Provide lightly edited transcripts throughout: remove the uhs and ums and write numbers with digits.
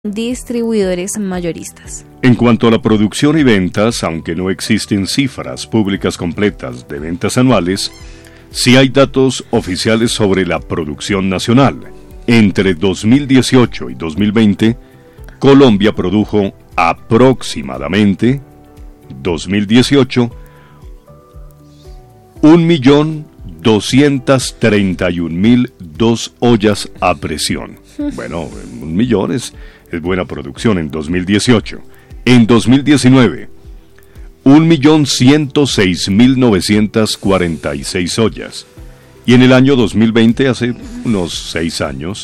distribuidores mayoristas. En cuanto a la producción y ventas, aunque no existen cifras públicas completas de ventas anuales, sí hay datos oficiales sobre la producción nacional. Entre 2018 y 2020, Colombia produjo aproximadamente 1.231.002 ollas a presión. Bueno, 1 millón es buena producción en 2018. En 2019, 1.106.946 ollas. Y en el año 2020, hace unos 6 años,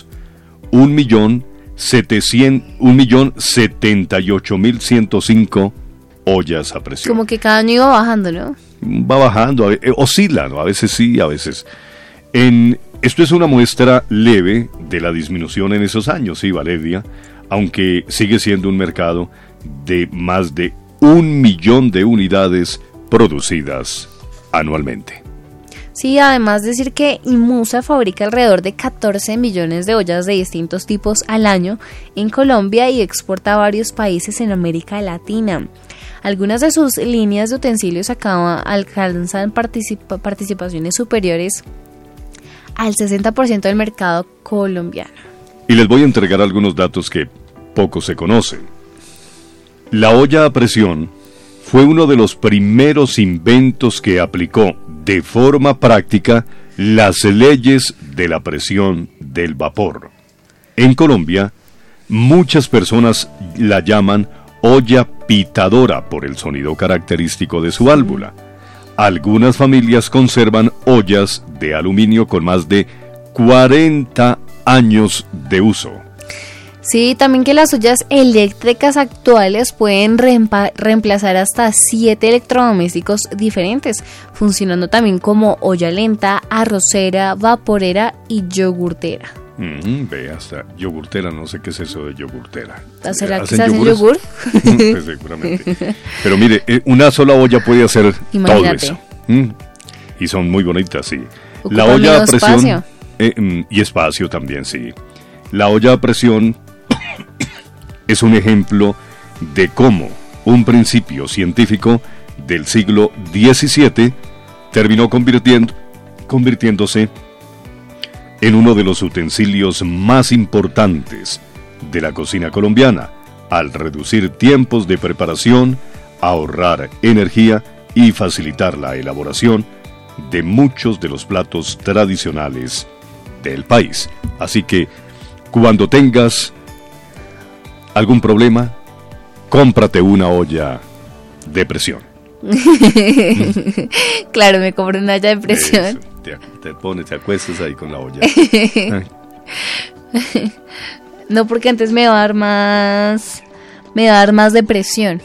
1.078.105 ollas a presión. Como que cada año iba bajando, ¿no? Va bajando, oscila, ¿no? A veces sí, a veces. Esto es una muestra leve de la disminución en esos años, sí, Valeria, aunque sigue siendo un mercado de más de 1 millón de unidades producidas anualmente. Sí, además decir que IMUSA fabrica alrededor de 14 millones de ollas de distintos tipos al año en Colombia y exporta a varios países en América Latina. Algunas de sus líneas de utensilios alcanzan participaciones superiores al 60% del mercado colombiano. Y les voy a entregar algunos datos que poco se conocen. La olla a presión fue uno de los primeros inventos que aplicó de forma práctica las leyes de la presión del vapor. En Colombia, muchas personas la llaman olla pitadora por el sonido característico de su válvula. Algunas familias conservan ollas de aluminio con más de 40 años de uso. Sí, también que las ollas eléctricas actuales pueden reemplazar hasta 7 electrodomésticos diferentes, funcionando también como olla lenta, arrocera, vaporera y yogurtera. Ve, hasta yogurtera, no sé qué es eso de yogurtera. ¿Será que se hace yogur? Pues seguramente. Pero mire, una sola olla puede hacer todo eso. Y son muy bonitas, sí. La olla a presión y espacio también, sí. La olla a presión es un ejemplo de cómo un principio científico del siglo XVII terminó convirtiéndose en uno de los utensilios más importantes de la cocina colombiana, al reducir tiempos de preparación, ahorrar energía y facilitar la elaboración de muchos de los platos tradicionales del país. Así que, cuando tengas algún problema, cómprate una olla de presión. Claro, me compro una olla de presión. Te acuestas ahí con la olla. No, porque antes me va a dar más depresión.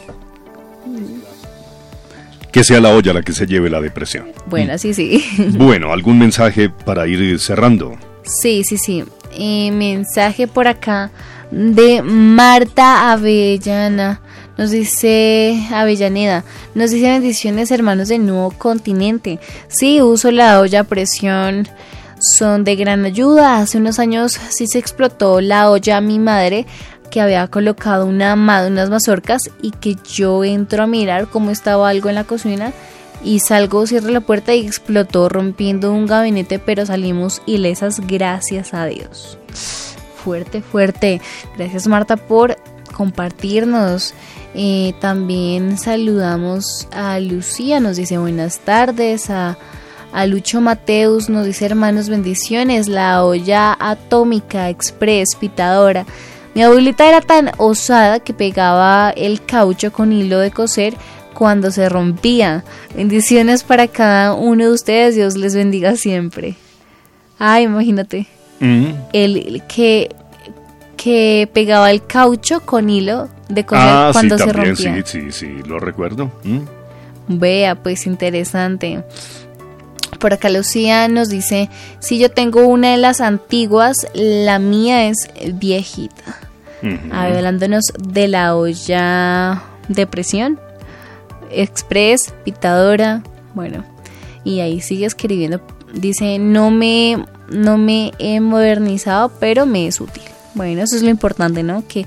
Que sea la olla la que se lleve la depresión. Bueno, sí. Bueno, ¿algún mensaje para ir cerrando? Sí. Mensaje por acá de Marta Avellaneda. Nos dice bendiciones, hermanos del Nuevo Continente. Sí, uso la olla a presión, son de gran ayuda. Hace unos años sí se explotó la olla a mi madre, que había colocado unas mazorcas, y que yo entro a mirar cómo estaba algo en la cocina y salgo, cierro la puerta y explotó rompiendo un gabinete, pero salimos ilesas, gracias a Dios. Fuerte. Gracias, Marta, por compartirnos. También saludamos a Lucía, nos dice buenas tardes. A Lucho Mateus nos dice hermanos, bendiciones. La olla atómica express pitadora. Mi abuelita era tan osada que pegaba el caucho con hilo de coser cuando se rompía. Bendiciones para cada uno de ustedes, Dios les bendiga siempre. Ay, imagínate. El que pegaba el caucho con hilo de coser cuando se rompía. Sí, lo recuerdo. Vea, pues interesante. Por acá Lucía nos dice, si yo tengo una de las antiguas, la mía es viejita. Hablándonos de la olla de presión, express, pitadora, bueno, y ahí sigue escribiendo. Dice, no me he modernizado, pero me es útil. Bueno, eso es lo importante, ¿no? Que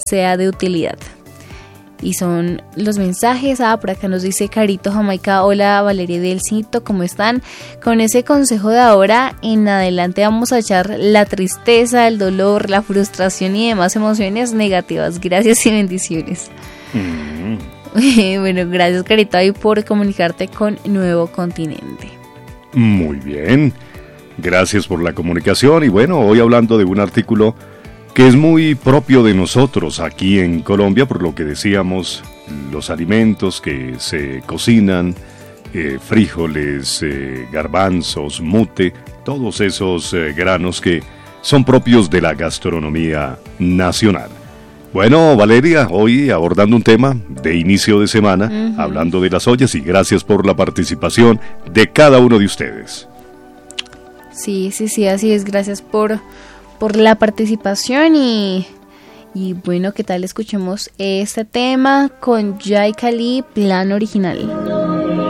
sea de utilidad. Y son los mensajes. Por acá nos dice Carito Jamaica: hola Valeria y Delcito, ¿cómo están? Con ese consejo de ahora en adelante vamos a echar la tristeza, el dolor, la frustración y demás emociones negativas. Gracias y bendiciones. Bueno, gracias Carito ahí por comunicarte con Nuevo Continente. Muy bien, gracias por la comunicación. Y bueno, hoy hablando de un artículo que es muy propio de nosotros aquí en Colombia, por lo que decíamos, los alimentos que se cocinan, frijoles, garbanzos, mute, todos esos granos que son propios de la gastronomía nacional. Bueno, Valeria, hoy abordando un tema de inicio de semana, hablando de las ollas, y gracias por la participación de cada uno de ustedes. Sí, así es, gracias por la participación y bueno, ¿qué tal? Escuchemos este tema con Jai Kali, Plan Original.